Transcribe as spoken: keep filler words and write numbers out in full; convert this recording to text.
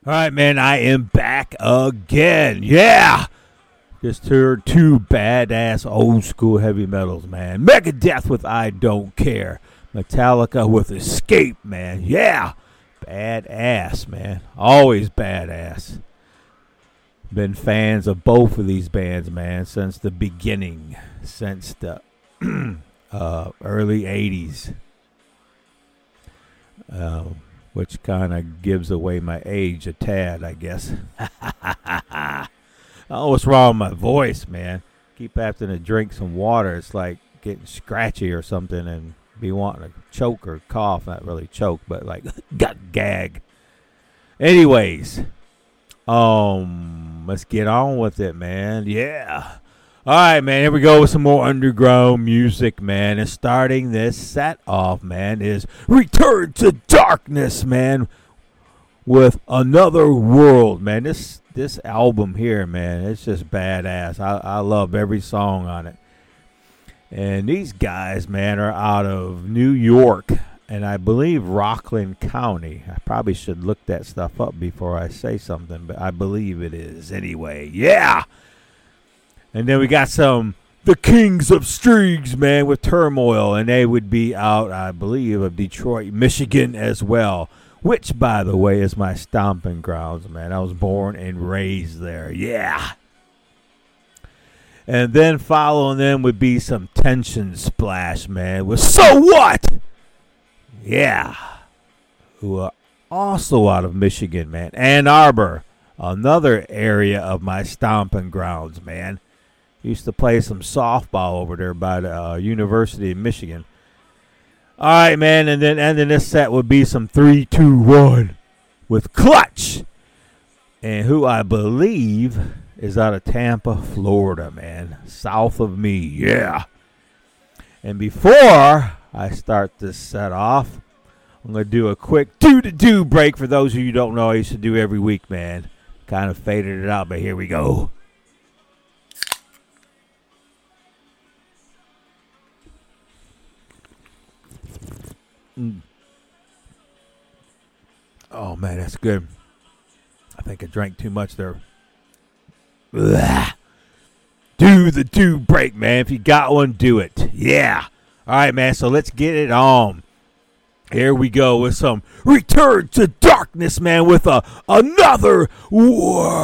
All right, man, I am back again. Yeah. Just heard two badass old school heavy metals, man. Megadeth with I Don't Care. Metallica with Escape, man. Yeah. Badass, man. Always badass. Been fans of both of these bands, man, since the beginning. Since the uh, early eighties. Um. Which kind of gives away my age a tad, I guess. Oh, what's wrong with my voice, man? Keep having to drink some water. It's like getting scratchy or something and be wanting to choke or cough. Not really choke, but like gut gag. Anyways, um, let's get on with it, man. Yeah. All right, man, here we go with some more underground music, man. And starting this set off, man, is Return to Darkness, man, with Another World, man. This this album here, man, it's just badass. I, I love every song on it. And these guys, man, are out of New York, and I believe Rockland County. I probably should look that stuff up before I say something, but I believe it is anyway. Yeah! And then we got some The Kings of Strings, man, with Turmoil. And they would be out, I believe, of Detroit, Michigan as well. Which, by the way, is my stomping grounds, man. I was born and raised there. Yeah. And then following them would be some Tension Splash, man, with So What? Yeah. Who are also out of Michigan, man. Ann Arbor, another area of my stomping grounds, man. Used to play some softball over there by the uh, University of Michigan. All right, man, and then ending this set would be some three two one with Clutch, and who I believe is out of Tampa, Florida, man, south of me, yeah. And before I start this set off, I'm going to do a quick do-to-do break for those of you who don't know I used to do every week, man. Kind of faded it out, but here we go. Mm. Oh, man, that's good. I think I drank too much there. Ugh. Do the do break, man. If you got one, do it. Yeah. All right, man, so let's get it on. Here we go with some Return to Darkness, man, with a Another World.